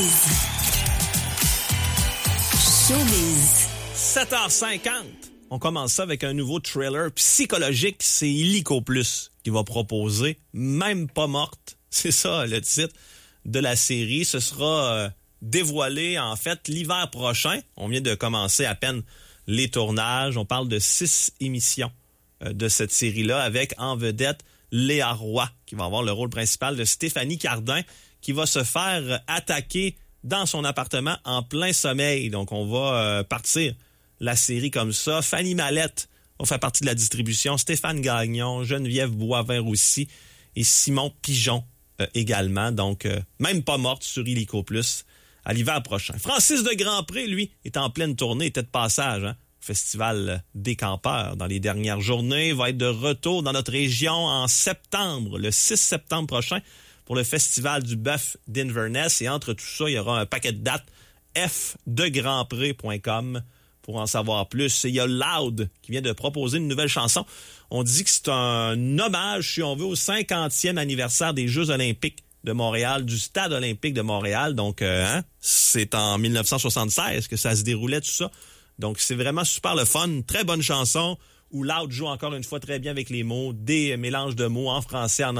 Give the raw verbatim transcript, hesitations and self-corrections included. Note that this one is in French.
Showbiz. Showbiz. sept heures cinquante. On commence ça avec un nouveau trailer psychologique. C'est Illico Plus qui va proposer Même pas morte. C'est ça le titre de la série. Ce sera euh, dévoilé en fait l'hiver prochain. On vient de commencer à peine les tournages. On parle de six émissions euh, de cette série-là avec en vedette Léa Roy qui va avoir le rôle principal de Stéphanie Cardin qui va se faire attaquer dans son appartement en plein sommeil. Donc on va euh, partir la série comme ça. Fanny Mallette va faire partie de la distribution. Stéphane Gagnon, Geneviève Boivin-Roussy et Simon Pigeon euh, également. Donc, euh, même pas morte sur Illico Plus à l'hiver prochain. Francis de Grandpré, lui, est en pleine tournée, était de passage hein, au Festival des Campeurs dans les dernières journées. Il va être de retour dans notre région en septembre, le six septembre prochain, pour le Festival du Bœuf d'Inverness. Et entre tout ça, il y aura un paquet de dates. f de grandpré point com pour en savoir plus. Et il y a Loud qui vient de proposer une nouvelle chanson. On dit que c'est un hommage, si on veut, au cinquantième anniversaire des Jeux olympiques de Montréal, du Stade olympique de Montréal. Donc, euh, hein, c'est en dix-neuf cent soixante-seize que ça se déroulait, tout ça. Donc, c'est vraiment super le fun. Très bonne chanson où Loud joue encore une fois très bien avec les mots, des mélanges de mots en français, en